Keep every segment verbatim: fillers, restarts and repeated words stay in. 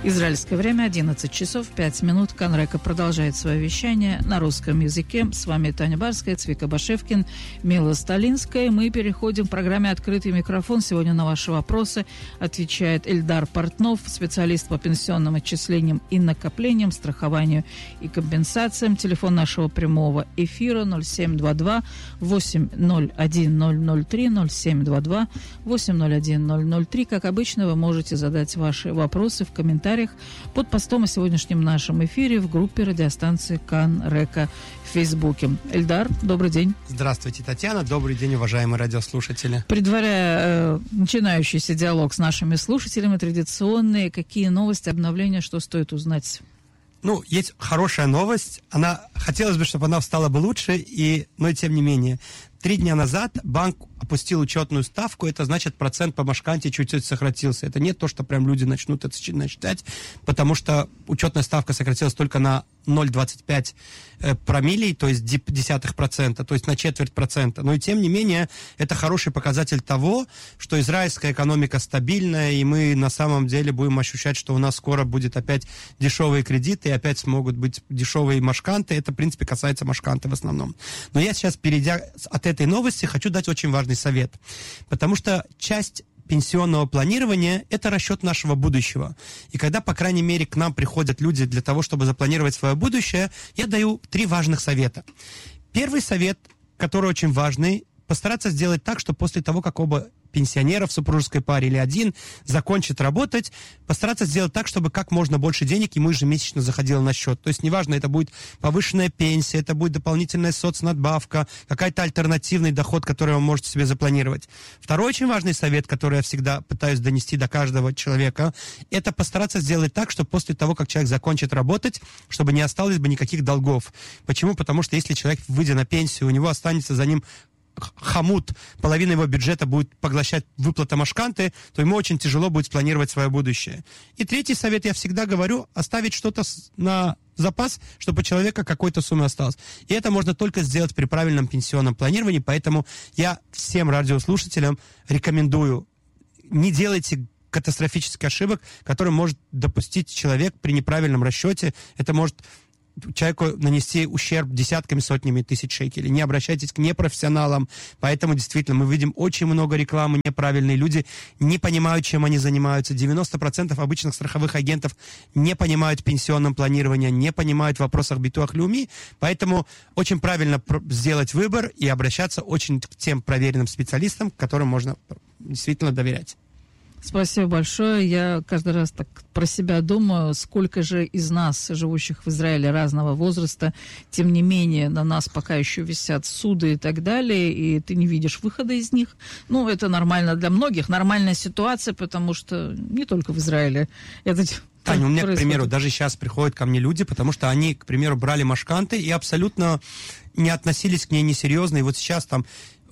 Израильское время одиннадцать часов пять минут. Канрека продолжает свое вещание на русском языке. С вами Таня Барская, Цвика Башевкин, Мила Сталинская. Мы переходим к программе «Открытый микрофон». Сегодня на ваши вопросы отвечает Эльдар Портнов, специалист по пенсионным отчислениям и накоплениям, страхованию и компенсациям. Телефон нашего прямого эфира ноль семь два два восемь ноль один ноль ноль три, ноль семь два два восемь ноль один ноль ноль три. Как обычно, вы можете задать ваши вопросы в комментариях под постом о сегодняшнем нашем эфире в группе радиостанции Канрека в Фейсбуке. Эльдар, добрый день. Здравствуйте, Татьяна. Добрый день, уважаемые радиослушатели. Предваряя э, начинающийся диалог с нашими слушателями, традиционные, какие новости, обновления, что стоит узнать? Ну, есть хорошая новость. Она, хотелось бы, чтобы она стала бы лучше, и, но и тем не менее. Три дня назад банк опустил учетную ставку, это значит, процент по Машканте чуть-чуть сократился. Это не то, что прям люди начнут это считать, потому что учетная ставка сократилась только на ноль целых двадцать пять э, промиллей, то есть десятых процента, то есть на четверть процента. Но и тем не менее, это хороший показатель того, что израильская экономика стабильная, и мы на самом деле будем ощущать, что у нас скоро будет опять дешевые кредиты, и опять смогут быть дешевые Машканты. Это, в принципе, касается Машканты в основном. Но я сейчас, перейдя от этой новости, хочу дать очень важный совет, потому что часть пенсионного планирования – это расчет нашего будущего. И когда, по крайней мере, к нам приходят люди для того, чтобы запланировать свое будущее, я даю три важных совета. Первый совет, который очень важный, постараться сделать так, что после того, как оба пенсионера в супружеской паре или один закончит работать, постараться сделать так, чтобы как можно больше денег ему ежемесячно заходило на счет. То есть, неважно, это будет повышенная пенсия, это будет дополнительная соцнадбавка, какой-то альтернативный доход, который вы можете себе запланировать. Второй очень важный совет, который я всегда пытаюсь донести до каждого человека, это постараться сделать так, чтобы после того, как человек закончит работать, чтобы не осталось бы никаких долгов. Почему? Потому что если человек, выйдя на пенсию, у него останется за ним хомут, половина его бюджета будет поглощать выплата Машканты, то ему очень тяжело будет спланировать свое будущее. И третий совет, я всегда говорю, оставить что-то на запас, чтобы у человека какой-то сумма осталась. И это можно только сделать при правильном пенсионном планировании, поэтому я всем радиослушателям рекомендую, не делайте катастрофических ошибок, которые может допустить человек при неправильном расчете. Это может человеку нанести ущерб десятками, сотнями тысяч шекелей. Не обращайтесь к непрофессионалам. Поэтому, действительно, мы видим очень много рекламы неправильной. Люди не понимают, чем они занимаются. девяносто процентов обычных страховых агентов не понимают пенсионном планировании, не понимают в вопросах битуах леуми. Поэтому очень правильно сделать выбор и обращаться очень к тем проверенным специалистам, которым можно действительно доверять. Спасибо большое. Я каждый раз так про себя думаю, сколько же из нас, живущих в Израиле разного возраста, тем не менее на нас пока еще висят суды и так далее, и ты не видишь выхода из них. Ну, это нормально для многих, нормальная ситуация, потому что не только в Израиле это Таня, у меня, происходит. К примеру, даже сейчас приходят ко мне люди, потому что они, к примеру, брали Машканты и абсолютно не относились к ней несерьезно. И вот сейчас там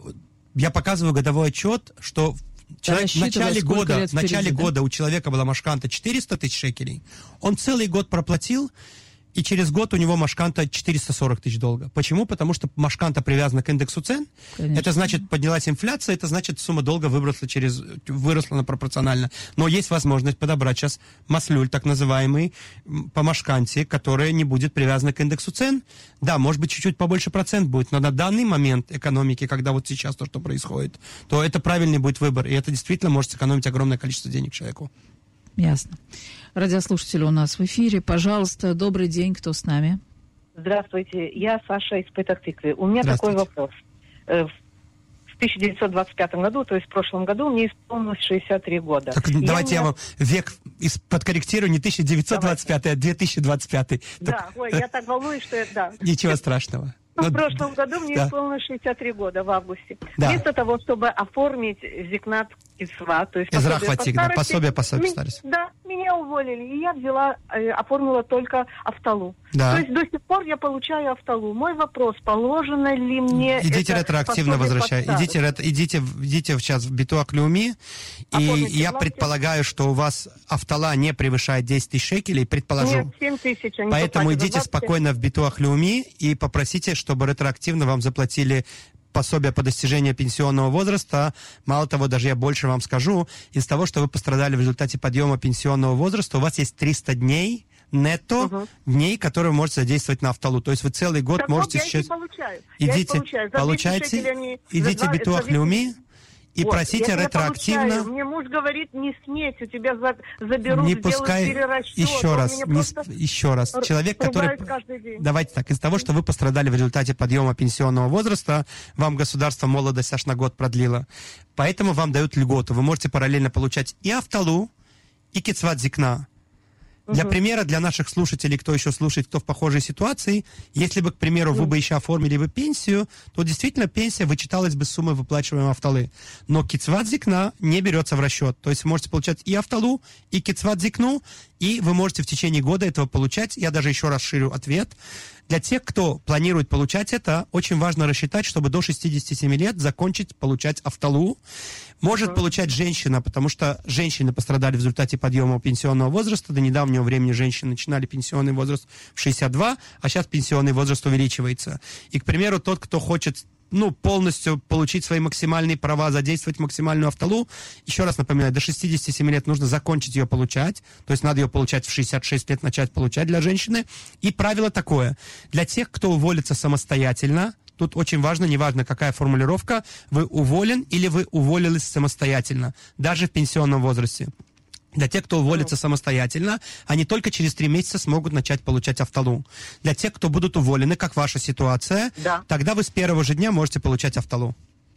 я показываю годовой отчет, что Человек, в начале года, в начале года у человека была Машканта четыреста тысяч шекелей, он целый год проплатил, и через год у него Машканта четыреста сорок тысяч долга. Почему? Потому что Машканта привязана к индексу цен. Конечно. Это значит, поднялась инфляция, это значит, сумма долга выросла, через, выросла пропорционально. Но есть возможность подобрать сейчас маслюль, так называемый, по Машканте, которая не будет привязана к индексу цен. Да, может быть, чуть-чуть побольше процент будет, но на данный момент экономики, когда вот сейчас то, что происходит, то это правильный будет выбор, и это действительно может сэкономить огромное количество денег человеку. Ясно. Радиослушатели у нас в эфире. Пожалуйста, добрый день, кто с нами? Здравствуйте, я Саша из Петах-Тиквы. У меня такой вопрос. В тысяча девятьсот двадцать пятом году, то есть в прошлом году, мне исполнилось шестьдесят три года. Так, я давайте я вам век подкорректирую, не тысяча девятьсот двадцать пятый, давайте. А две тысячи двадцать пятый. Да, так... ой, я так волнуюсь, что это... Да. Ничего страшного. Ну, в прошлом году мне да. исполнилось шестьдесят три года, в августе. Да. Вместо того, чтобы оформить зикнат кисва, то есть пособие по старости, пособие по старости. Да, меня уволили, и я взяла, э, оформила только автолу. Да. То есть до сих пор я получаю автолу. Мой вопрос, положено ли мне идите это ретроактивно возвращать. Идите, рет, идите, идите сейчас в битуах леуми, и я предполагаю, что у вас автола не превышает десять тысяч шекелей, предположу. Нет, семь тысяч. Поэтому идите спокойно в битуах леуми и попросите, чтобы ретроактивно вам заплатили пособие по достижению пенсионного возраста. Мало того, даже я больше вам скажу, из того, что вы пострадали в результате подъема пенсионного возраста, у вас есть триста дней нетто угу. дней, которые вы можете задействовать на Автолу. То есть вы целый год так можете вот, сейчас... Я идите, получайте, идите в Битуах Леуми и вот, просите ретроактивно. Мне муж говорит, не сметь, у тебя за, заберут, не пускай, перерасчет. Еще раз, не, еще раз. Человек, который... Давайте так, из-за того, что вы пострадали в результате подъема пенсионного возраста, вам государство молодость аж на год продлило. Поэтому вам дают льготу. Вы можете параллельно получать и Автолу, и Кицват Зикна. Для угу. примера, для наших слушателей, кто еще слушает, кто в похожей ситуации, если бы, к примеру, вы бы еще оформили бы пенсию, то действительно пенсия вычиталась бы с суммы выплачиваемой Автолы. Но Кицват Зикна не берется в расчет. То есть вы можете получать и Автолу, и Кицват Зикну, и вы можете в течение года этого получать. Я даже еще расширю ответ. Для тех, кто планирует получать это, очень важно рассчитать, чтобы до шестидесяти семи лет закончить получать Автолу. Может uh-huh. получать женщина, потому что женщины пострадали в результате подъема пенсионного возраста. До недавнего времени женщины начинали пенсионный возраст в шестьдесят два, а сейчас пенсионный возраст увеличивается. И, к примеру, тот, кто хочет ну, полностью получить свои максимальные права, задействовать максимальную Автолу, еще раз напоминаю, до шестидесяти семи лет нужно закончить ее получать, то есть надо ее получать в шестьдесят шесть лет, начать получать для женщины. И правило такое, для тех, кто уволится самостоятельно, тут очень важно, неважно какая формулировка, вы уволен или вы уволились самостоятельно, даже в пенсионном возрасте. Для тех, кто уволится самостоятельно, они только через три месяца смогут начать получать Автолу. Для тех, кто будут уволены, как ваша ситуация, да. тогда вы с первого же дня можете получать Автолу.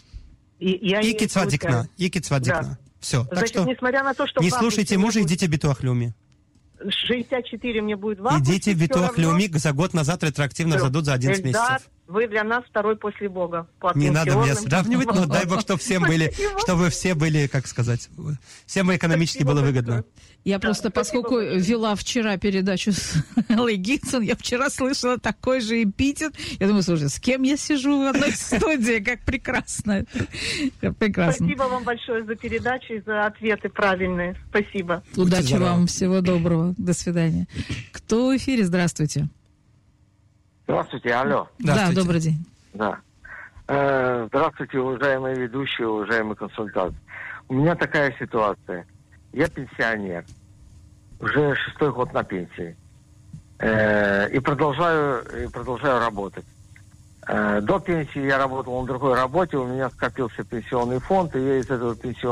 И, я и Кицват Зикна. И Кицват Зикна. Да. Все. Значит, так что несмотря на то, что не слушайте мужа, будет... идите в Битуах Леуми. шестьдесят четыре мне будет в августе. Идите в Битуах Леуми, за год назад ретроактивно задут за одиннадцать месяцев. Вы для нас второй после Бога. Не надо меня сравнивать, но дай Бог, чтобы всем были, чтобы все были, как сказать, всем экономически было выгодно. Я да, просто, поскольку вела вчера передачу с Эллой Гибсон, я вчера слышала такой же эпитет. Я думаю, слушай, с кем я сижу в одной студии? Как прекрасно. Как прекрасно. Спасибо вам большое за передачу и за ответы правильные. Спасибо. Удачи вам, всего доброго. До свидания. Кто в эфире? Здравствуйте. Здравствуйте, алло. Здравствуйте. Да, добрый день. Да. Э, здравствуйте, уважаемые ведущие, уважаемые консультанты. У меня такая ситуация. Я пенсионер. Уже шестой год на пенсии. Э, и продолжаю, и продолжаю работать. Э, до пенсии я работал на другой работе, у меня скопился пенсионный фонд, и я из этого пенсионного